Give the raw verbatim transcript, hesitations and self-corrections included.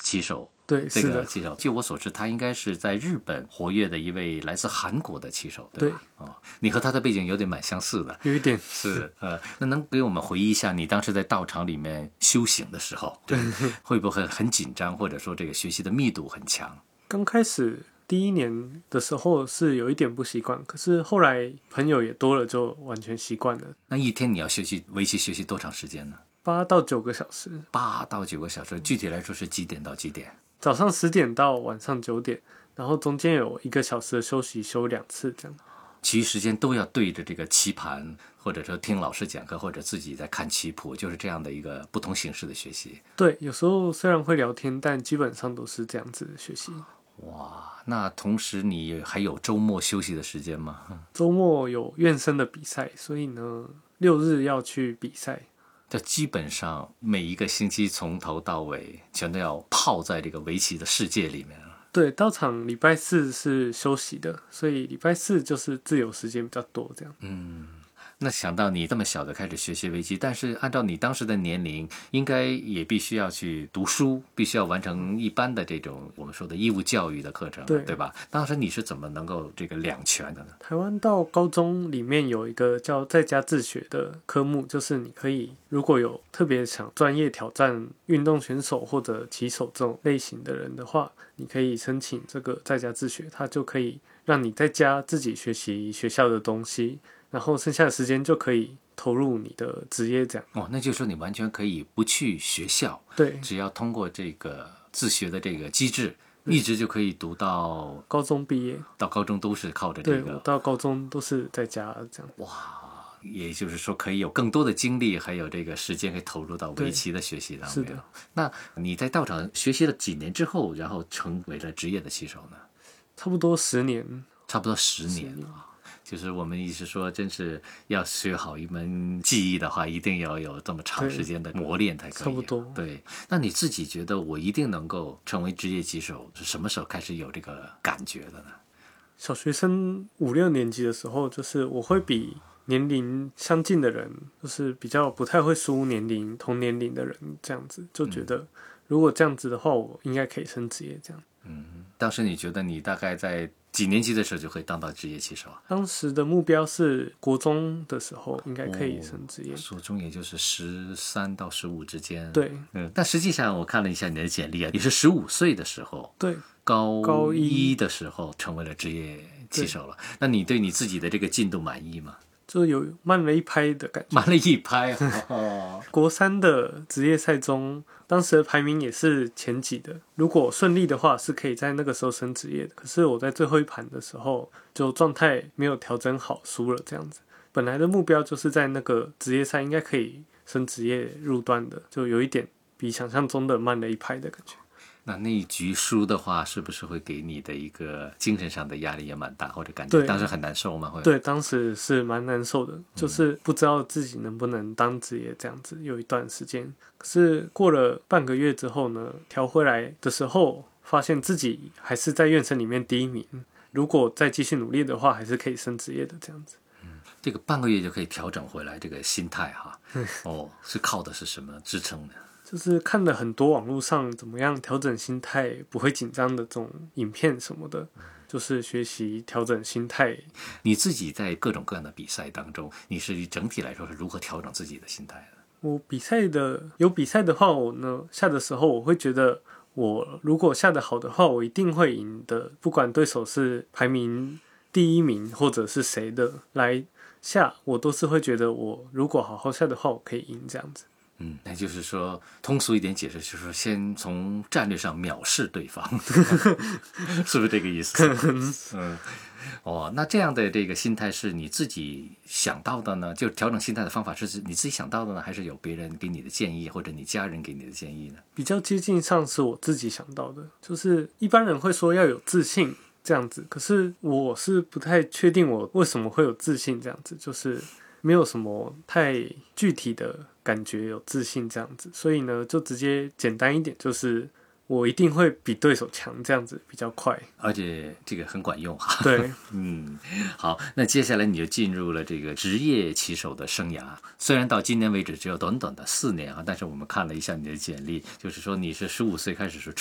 棋手。 对， 这是的， 个棋手，据我所知，他应该是在日本活跃的一位来自韩国的棋手，对吧？对哦，你和他的背景有点蛮相似的， 有一点是呃，那能给我们回忆一下你当时在道场里面修行的时候，对，会不会很紧张，或者说这个学习的密度很强？ 刚开始第一年的时候是有一点不习惯，可是后来朋友也多了，就完全习惯了。 那一天你要学习围棋学习多长时间呢？ 八到九个小时。 八到九个小时，具体来说是几点到几点？ 早上十点到晚上九点，然后中间有一个小时的休息，休两次这样。 其余时间都要对着这个棋盘，或者说听老师讲课，或者自己在看棋谱，就是这样的一个不同形式的学习。 对，有时候虽然会聊天，但基本上都是这样子的学习。 哇，那同时你还有周末休息的时间吗？ 周末有院生的比赛，所以呢，六日要去比赛。 这基本上每一个星期从头到尾全都要泡在这个围棋的世界里面。 对，道场礼拜四是休息的，所以礼拜四就是自由时间比较多这样。 嗯，那想到你这么小的开始学习围棋，但是按照你当时的年龄，应该也必须要去读书，必须要完成一般的这种我们说的义务教育的课程， 对, 对吧？当时你是怎么能够这个两全的呢？ 台湾到高中里面有一个叫在家自学的科目，就是你可以如果有特别想专业挑战运动选手或者棋手这种类型的人的话，你可以申请这个在家自学，它就可以让你在家自己学习学校的东西，然后剩下的时间就可以投入你的职业这样。 哦，那就是说你完全可以不去学校， 对， 只要通过这个自学的这个机制，一直就可以读到高中毕业， 到高中都是靠着这个。 对，我到高中都是在家这样。 哇，也就是说可以有更多的精力，还有这个时间可以投入到围棋的学习当中。 是的。 那你在道场学习了几年之后，然后成为了职业的棋手呢？ 差不多十年。 差不多十年啊。就是我们意思说，真是要学好一门技艺的话，一定要有这么长时间的磨练才可以。 差不多。 对，那你自己觉得我一定能够成为职业棋手，是什么时候开始有这个感觉的呢？ 小学生五六年级的时候，就是我会比年龄相近的人，就是比较不太会输年龄同年龄的人，这样子就觉得，如果这样子的话，我应该可以升职业这样。 嗯，当时你觉得你大概在几年级的时候就可以当到职业棋手啊？ 当时的目标是国中的时候应该可以升职业。 国中也就是十三到十五之间。 对， 嗯，但实际上我看了一下你的简历啊，你是十五岁的时候， 对， 高高一的时候成为了职业棋手了。那你对你自己的这个进度满意吗？ 就有慢了一拍的感觉。 慢了一拍哦。 国三的职业赛中，当时的排名也是前几的，如果顺利的话是可以在那个时候升职业的。可是我在最后一盘的时候，就状态没有调整好，输了这样子。本来的目标就是在那个职业赛应该可以升职业入段的，就有一点比想象中的慢了一拍的感觉。 那那一局输的话，是不是会给你的一个精神上的压力也蛮大，或者感觉当时很难受吗？会。 对，当时是蛮难受的，就是不知道自己能不能当职业这样子，有一段时间。可是过了半个月之后呢，调回来的时候，发现自己还是在院生里面第一名，如果再继续努力的话，还是可以升职业的这样子。 嗯，这个半个月就可以调整回来这个心态哈。哦，是靠的是什么支撑呢？ 就是看了很多网络上怎么样调整心态不会紧张的这种影片什么的，就是学习调整心态。 你自己在各种各样的比赛当中，你是整体来说是如何调整自己的心态的？ 我比赛的有比赛的话，我呢下的时候我会觉得，我如果下得好的话，我一定会赢的，不管对手是排名第一名或者是谁的来下，我都是会觉得我如果好好下的话，我可以赢这样子。 嗯，那就是说，通俗一点解释，就是说先从战略上藐视对方，是不是这个意思？嗯，哦，那这样的这个心态是你自己想到的呢？就调整心态的方法是你自己想到的呢，还是有别人给你的建议，或者你家人给你的建议呢？ 比较接近上是我自己想到的，就是一般人会说要有自信这样子，可是我是不太确定我为什么会有自信这样子，就是没有什么太具体的感觉有自信这样子，所以呢就直接简单一点，就是我一定会比对手强，这样子比较快， 而且这个很管用哈。 对， 嗯，好，那接下来你就进入了这个职业棋手的生涯，虽然到今年为止只有短短的四年啊，但是我们看了一下你的简历，就是说你是十五岁开始是